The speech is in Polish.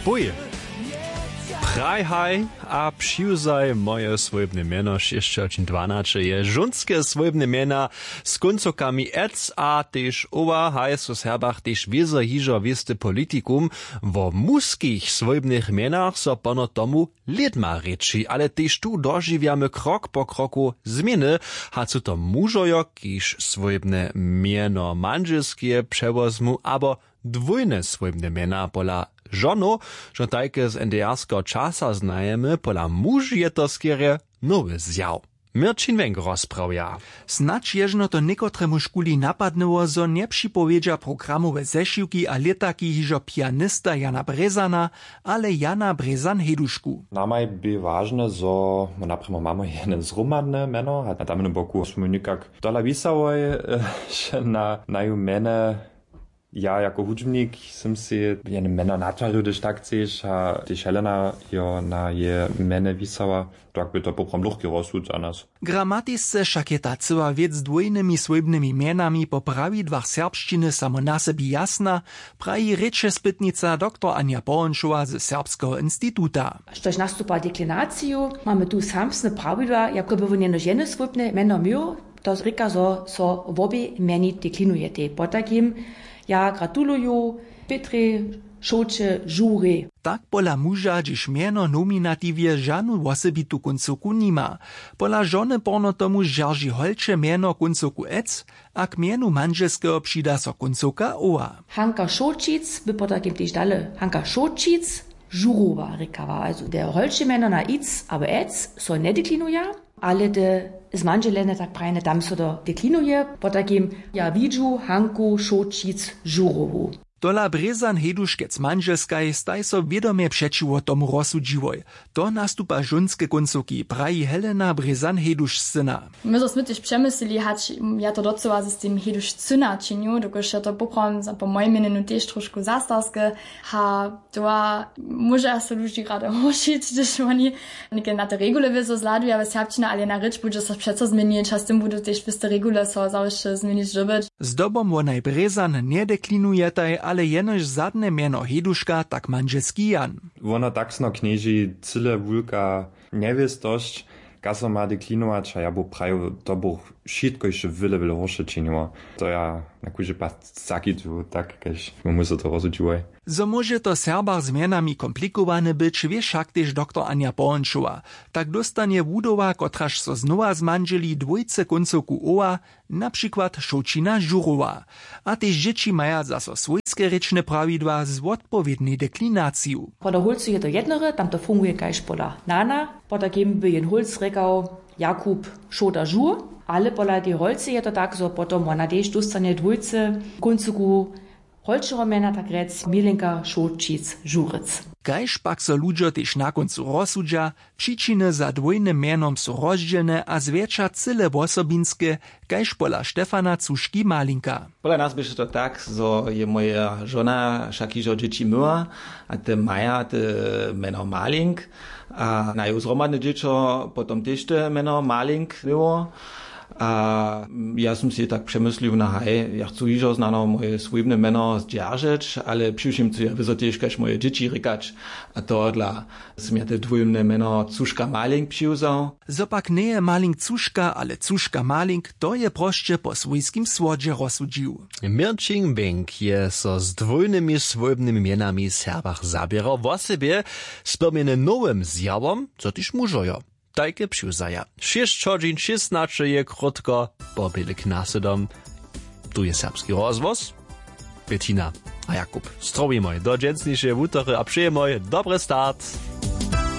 Buj! Prajhaj a přiwzaj moje swojebne mieno 612 je žunske swojebne miena z koncokami ec a tež ova haj so serbach tež wieze hižo wieste politikum wo muskich swojebnych mienach so pono tomu lidma reči, ale tež tu dožiwiamy krok po kroku zmieny, hacu to mužojo, kiž swojebne mieno manželskie przewozmu abo dwójne swojebne miena pola żono, że tajke z NDR-sko czasa znajemy, pola muž je to skierie nowy zjaw. Mirčin Wenk rozprawia. Snadź jeżno to niekotremu szkuli napadnęło, zo nie przypowiedzia programowe zeszyłki a letaki hižo pianista Jana Brezana, ale Jana Brezan heduszku. Namaj by ważne, zo naprimo mamy jedne zrumadne meno, a na tamnym boku smo nikak dola visałoj, że na ju mene ja jako hudžbnik jsem si jen meno natvaril, když tak chceš, a když Helena jo na je mene visała, tak by to poprom luchki rozsud za nas. Gramatisce však je ta cyła wiec z dwójnymi swojbnymi mienami po prawidłach serbszczyny samo na sobie jasna, praji reče spytnica dr Anja Połączowa z Serbskiego Instytuta. Štož nastupa deklinaciju, mamy tu samsne prawidła, jako by nie žene swojbne meno miał, to rika so w obie mieni deklinujete. Po takim ja gratuluju Petry, Šoče, Žure. Tak pola muža, dziś mieno nominatiwie żanu osobitu końcoku nima. Pola żony porno tomu żarži holče mieno końcoku ec, a k mienu manželskiego přida so końcoka oa. Hanka Šočic by po takim też dale Hanka Šočic, Žurova rekawa. Also der holče mieno na ic, aber ec so ne deklinuje, ale de z manželene tak prajne tam so do deklinuje, po takim ja widzu Hanku Šočic, Žurovu. Dola Brezan heduškec manželskaj staj so wiedomie przeciwo tomu rozsudziwoj. To nastupa žunske koncovki, praji Helena Brezan hedušsyna. My so smytyś przemyslili, hać ja to docowa z tym hedušsyna činju, dokoż ja to poprom po moim mieniu też troszkę zastarske, ha to może so ludzi rado hošić, gdyż oni nie na te regule wyso zladują, ale serbčina, ale na rycz bude so przeco zmienić, a z tym budu też byste regule so zawsze zmienić dobyć. Z dobom wonaj Brezan nie deklinujetaj, ale jenož zadne mieno heduška, tak manželski Jan. Ona taksno knieži cyle wulka niewistość, kaso ma deklinować, a ja bo praju to bo wszystko jeszcze wiele horsze czyniło. To ja na kurze pas zakitu, tak kaž muszę to rozsudziło. Zo może to Serbach zmianami komplikowane być, wie však też dr Anja Połączowa. Tak dostanie wudowa, kotraż so znowa zmanželi dwójce końcoku oa, na przykład Šočina Žurova. A też dzieci maja za so swojskie rečne prawidła z odpowiedniej deklinacją. Po der Hulcu je to jednore, tam to funguje kaž pola Nana, po takim by jen Hulc rekał Jakub Šota Žur, ale pola die Holce je to tak, so potom ona też dostanie dwójce końcoku holčeho mena tak rec Milenka Šočic Žurec. Kaž pak so ludzie też na końcu rozsudža, przyczyny za dwójnym mienom so rozdzielne a zwiecza cyle osobinske, kaž pola Štefana Cuški-Malinka. Pola nas by to tak, zo je moja żona šakižo dzieci myła, a te maja te meno Malink, a na ju zromadne dziecko potom też te meno Malink było. A ja som si tak przemyslil na haj, ja chcú ižo znano moje swojbne meno zdržeć, ale přišim cu ja vyzo tiež kaž moje dzieci rykać, a to dla som ja te dvojemne meno Cuška Malink přiwzał. Zopak nie je Malink Cuška, ale Cuška Malink, to je prošće po svojskim słodzie rozsudził. Mirčin Wenk je so z dwójnymi swojebnymi mienami Serbach zabierał w sobie spełnione nowym zjawom, co też mużojo. Tajke přiwzaja. 6:16 je krótko po bylik nasedom. Tu je serbski rozvoz. Bettina a Jakub. Strobimoj do dżensniše wutory a přejemoj dobry start.